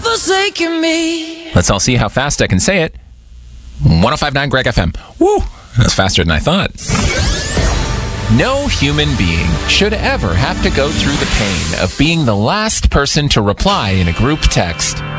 forsaken me. Let's all see how fast I can say it. 105.9 Greg FM. Woo! That's faster than I thought. No human being should ever have to go through the pain of being the last person to reply in a group text.